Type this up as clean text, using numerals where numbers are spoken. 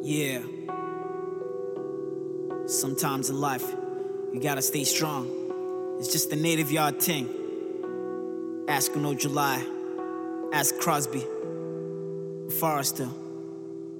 Yeah, sometimes in life, you gotta stay strong. It's just the native yard thing. Ask No July, ask Crosby, Forrester.